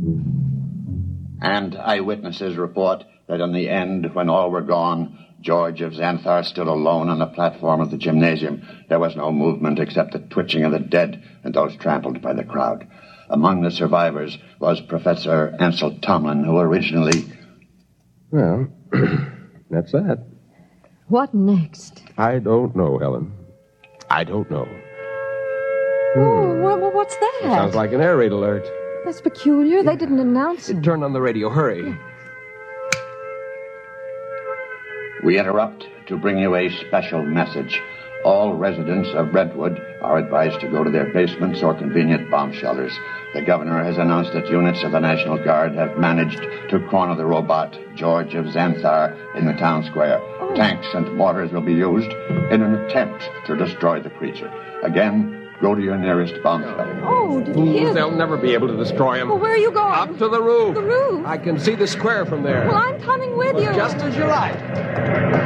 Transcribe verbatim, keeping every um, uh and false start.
And eyewitnesses report that in the end, when all were gone, George of Xanthar stood alone on the platform of the gymnasium. There was no movement except the twitching of the dead and those trampled by the crowd. Among the survivors was Professor Ansel Tomlin, who originally... Well, that's that. What next? I don't know, Helen. I don't know. Oh, well, what's that? It sounds like an air raid alert. That's peculiar. They didn't announce it. Turn on the radio. Hurry. We interrupt to bring you a special message. All residents of Brentwood are advised to go to their basements or convenient bomb shelters. The governor has announced that units of the National Guard have managed to corner the robot, George of Xanthar, in the town square. Oh. Tanks and mortars will be used in an attempt to destroy the creature. Again, go to your nearest bomb shelter. Oh, did you hear? They'll never be able to destroy him. Well, where are you going? Up to the roof. The roof? I can see the square from there. Well, I'm coming with well, you. Just as you like.